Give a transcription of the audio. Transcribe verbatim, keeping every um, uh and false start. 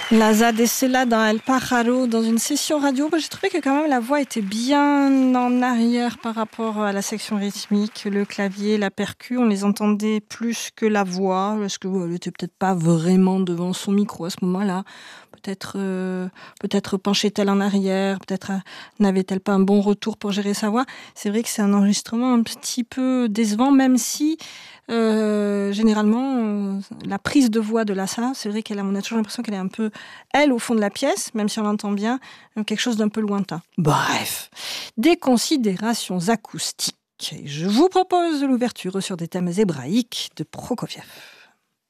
La Zadesela dans El Pájaro, dans une session radio, j'ai trouvé que quand même la voix était bien en arrière par rapport à la section rythmique, le clavier, la percu, on les entendait plus que la voix, parce qu'elle n'était peut-être pas vraiment devant son micro à ce moment-là. Peut-être, euh, peut-être penchait-elle en arrière, peut-être euh, n'avait-elle pas un bon retour pour gérer sa voix. C'est vrai que c'est un enregistrement un petit peu décevant, même si euh, généralement euh, la prise de voix de Lassa, c'est vrai qu'elle a, on a toujours l'impression qu'elle est un peu, elle, au fond de la pièce, même si on l'entend bien, quelque chose d'un peu lointain. Bref, des considérations acoustiques. Je vous propose l'ouverture sur des thèmes hébraïques de Prokofiev.